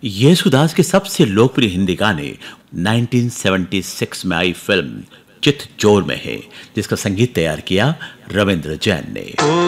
येसुदास के सबसे लोकप्रिय हिंदी गाने 1976 में आई फिल्म चित चोर में है, जिसका संगीत तैयार किया रविंद्र जैन ने।